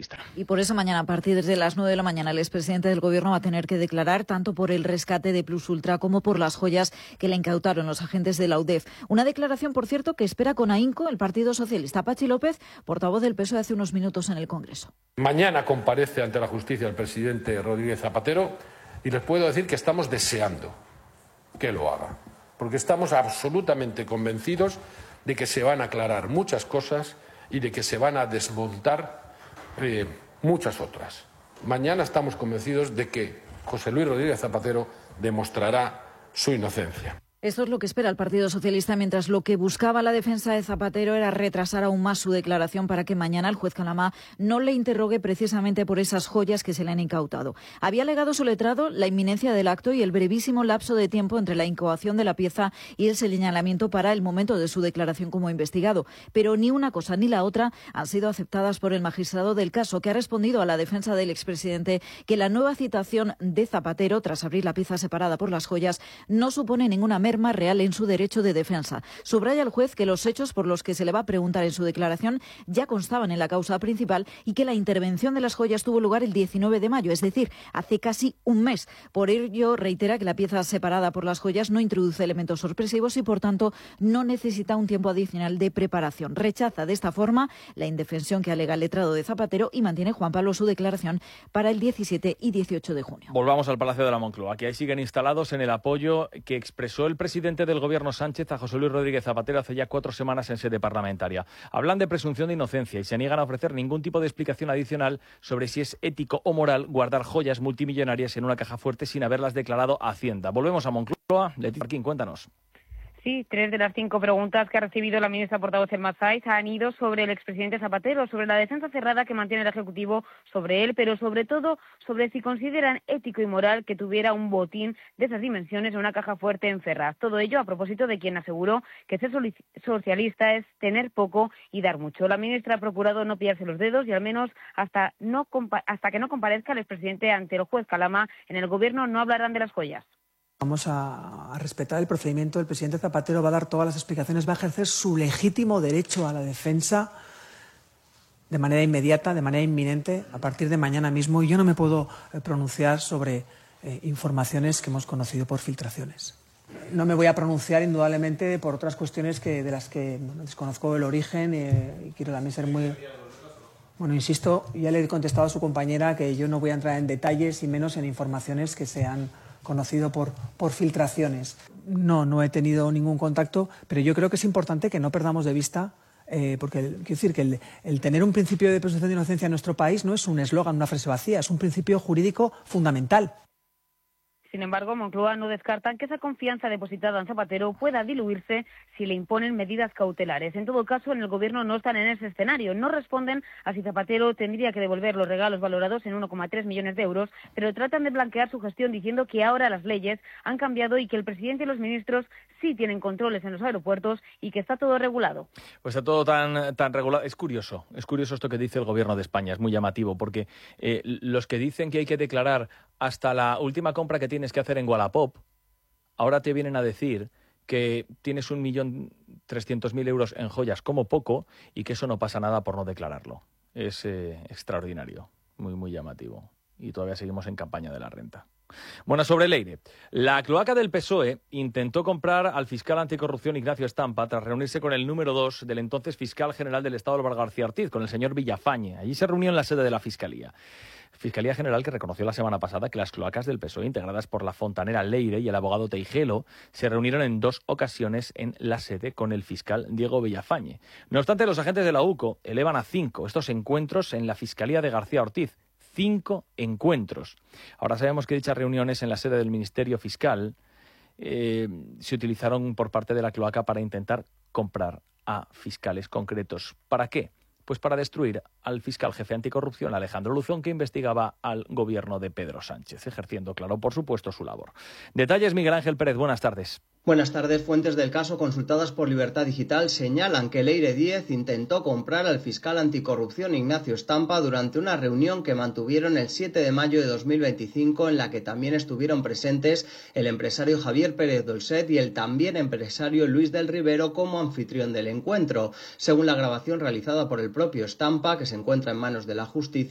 Socialista. Y por eso mañana, a partir de las 9 de la mañana, el expresidente del Gobierno va a tener que declarar tanto por el rescate de Plus Ultra como por las joyas que le incautaron los agentes de la UDEF. Una declaración, por cierto, que espera con ahínco el Partido Socialista. Patxi López, portavoz del PSOE, hace unos minutos en el Congreso. Mañana comparece ante la justicia el presidente Rodríguez Zapatero y les puedo decir que estamos deseando que lo haga, porque estamos absolutamente convencidos de que se van a aclarar muchas cosas y de que se van a desmontar muchas otras. Mañana estamos convencidos de que José Luis Rodríguez Zapatero demostrará su inocencia. Esto es lo que espera el Partido Socialista, mientras lo que buscaba la defensa de Zapatero era retrasar aún más su declaración para que mañana el juez Calamá no le interrogue precisamente por esas joyas que se le han incautado. Había alegado su letrado la inminencia del acto y el brevísimo lapso de tiempo entre la incoación de la pieza y el señalamiento para el momento de su declaración como investigado. Pero ni una cosa ni la otra han sido aceptadas por el magistrado del caso, que ha respondido a la defensa del expresidente que la nueva citación de Zapatero, tras abrir la pieza separada por las joyas, no supone ninguna merma real en su derecho de defensa. Subraya el juez que los hechos por los que se le va a preguntar en su declaración ya constaban en la causa principal y que la intervención de las joyas tuvo lugar el 19 de mayo, es decir, hace casi un mes. Por ello, reitera que la pieza separada por las joyas no introduce elementos sorpresivos y, por tanto, no necesita un tiempo adicional de preparación. Rechaza de esta forma la indefensión que alega el letrado de Zapatero y mantiene Juan Pablo su declaración para el 17 y 18 de junio. Volvamos al Palacio de la Moncloa, que ahí siguen instalados en el apoyo que expresó el presidente del Gobierno Sánchez a José Luis Rodríguez Zapatero hace ya 4 semanas en sede parlamentaria. Hablan de presunción de inocencia y se niegan a ofrecer ningún tipo de explicación adicional sobre si es ético o moral guardar joyas multimillonarias en una caja fuerte sin haberlas declarado a Hacienda. Volvemos a Moncloa. Leticia Marquín, cuéntanos. Sí, 3 de las 5 preguntas que ha recibido la ministra portavoz Elma Saiz han ido sobre el expresidente Zapatero, sobre la defensa cerrada que mantiene el Ejecutivo sobre él, pero sobre todo sobre si consideran ético y moral que tuviera un botín de esas dimensiones en una caja fuerte en Ferraz. Todo ello a propósito de quien aseguró que ser socialista es tener poco y dar mucho. La ministra ha procurado no pillarse los dedos y al menos hasta que no comparezca el expresidente ante el juez Calamá en el Gobierno no hablarán de las joyas. Vamos a respetar el procedimiento. El presidente Zapatero va a dar todas las explicaciones, va a ejercer su legítimo derecho a la defensa de manera inmediata, de manera inminente, a partir de mañana mismo. Y yo no me puedo pronunciar sobre informaciones que hemos conocido por filtraciones. No me voy a pronunciar, indudablemente, por otras cuestiones de las que desconozco el origen y quiero también ser muy... Bueno, insisto, ya le he contestado a su compañera que yo no voy a entrar en detalles y menos en informaciones que se han conocido por filtraciones. No he tenido ningún contacto, pero yo creo que es importante que no perdamos de vista, porque quiero decir que el tener un principio de presunción de inocencia en nuestro país no es un eslogan, una frase vacía, es un principio jurídico fundamental. Sin embargo, Moncloa no descarta que esa confianza depositada en Zapatero pueda diluirse si le imponen medidas cautelares. En todo caso, en el Gobierno no están en ese escenario. No responden a si Zapatero tendría que devolver los regalos valorados en 1,3 millones de euros, pero tratan de blanquear su gestión diciendo que ahora las leyes han cambiado y que el presidente y los ministros sí tienen controles en los aeropuertos y que está todo regulado. Pues está todo tan regulado. Es curioso esto que dice el Gobierno de España. Es muy llamativo porque los que dicen que hay que declarar hasta la última compra que tienes que hacer en Wallapop, ahora te vienen a decir que tienes 1.300.000 euros en joyas como poco y que eso no pasa nada por no declararlo. Es extraordinario, muy, muy llamativo. Y todavía seguimos en campaña de la renta. Bueno, sobre Leire. La cloaca del PSOE intentó comprar al fiscal anticorrupción Ignacio Estampa tras reunirse con el número 2 del entonces fiscal general del Estado, Álvaro García Ortiz, con el señor Villafañe. Allí se reunió en la sede de la Fiscalía. Fiscalía General que reconoció la semana pasada que las cloacas del PSOE, integradas por la fontanera Leire y el abogado Teijelo, se reunieron en 2 ocasiones en la sede con el fiscal Diego Villafañe. No obstante, los agentes de la UCO elevan a 5 estos encuentros en la Fiscalía de García Ortiz. 5 encuentros. Ahora sabemos que dichas reuniones en la sede del Ministerio Fiscal se utilizaron por parte de la cloaca para intentar comprar a fiscales concretos. ¿Para qué? Pues para destruir al fiscal jefe anticorrupción, Alejandro Luzón, que investigaba al gobierno de Pedro Sánchez, ejerciendo, claro, por supuesto, su labor. Detalles, Miguel Ángel Pérez, buenas tardes. Buenas tardes. Fuentes del caso consultadas por Libertad Digital señalan que Leire Díez intentó comprar al fiscal anticorrupción Ignacio Estampa durante una reunión que mantuvieron el 7 de mayo de 2025 en la que también estuvieron presentes el empresario Javier Pérez Dolcet y el también empresario Luis del Rivero como anfitrión del encuentro. Según la grabación realizada por el propio Estampa, que se encuentra en manos de la justicia,